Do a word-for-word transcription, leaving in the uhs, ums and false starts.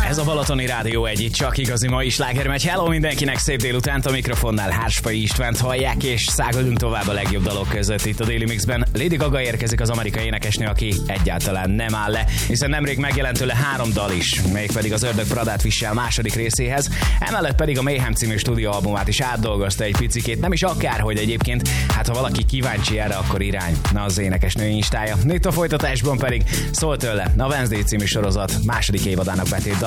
Ez a Balatoni Rádió egy csak igazi mai slágermegy. Hello mindenkinek, szép délutánt, a mikrofonnál Hársfai Istvánt hallják, és száguldunk tovább a legjobb dalok között itt a Daily Mixben. Lady Gaga érkezik, az amerikai énekesnő, aki egyáltalán nem áll le, hiszen nemrég megjelent tőle három dal is, mégpedig az Ördög Pradát visel második részéhez, emellett pedig a Mayhem című stúdióalbumát is átdolgozta egy picikét, nem is akárhogy egyébként, hát ha valaki kíváncsi erre, akkor irány, na az énekesnő instája. Itt a folytatásban pedig szól tőle a Wednesday című sorozat második évadának betét dal.